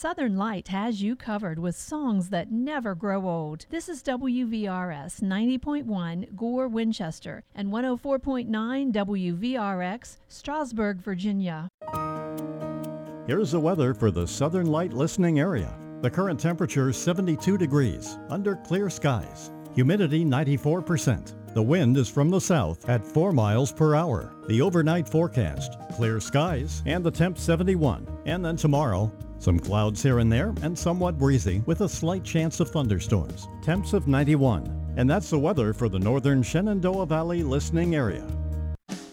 Southern Light has you covered with songs that never grow old. This is WVRS 90.1 Gore, Winchester, and 104.9 WVRX, Strasburg, Virginia. Here's the weather for the Southern Light listening area. The current temperature is 72 degrees under clear skies. Humidity 94%. The wind is from the south at 4 miles per hour. The overnight forecast, clear skies and the temp 71. And then tomorrow, some clouds here and there and somewhat breezy with a slight chance of thunderstorms. Temps of 91. And that's the weather for the northern Shenandoah Valley listening area.